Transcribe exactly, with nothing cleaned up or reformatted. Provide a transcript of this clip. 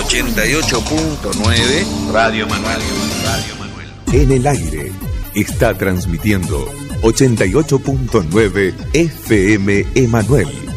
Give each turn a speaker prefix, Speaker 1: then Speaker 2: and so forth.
Speaker 1: ochenta y ocho punto nueve Radio Manuel. Radio Manuel.
Speaker 2: En el aire está transmitiendo ochenta y ocho punto nueve F M Emanuel.